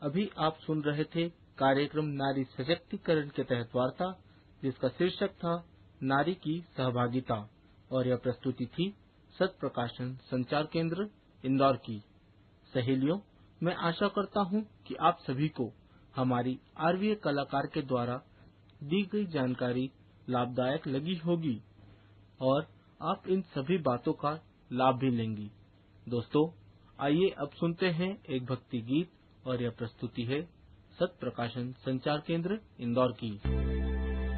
अभी आप सुन रहे थे कार्यक्रम नारी सशक्तिकरण के तहत वार्ता, जिसका शीर्षक था नारी की सहभागिता, और यह प्रस्तुति थी सत प्रकाशन संचार केंद्र इंदौर की। सहेलियों, मैं आशा करता हूं कि आप सभी को हमारी आरवीए कलाकार के द्वारा दी गई जानकारी लाभदायक लगी होगी और आप इन सभी बातों का लाभ भी लेंगी। दोस्तों, आइए अब सुनते हैं एक भक्ति गीत, और यह प्रस्तुति है सत प्रकाशन संचार केंद्र इंदौर की।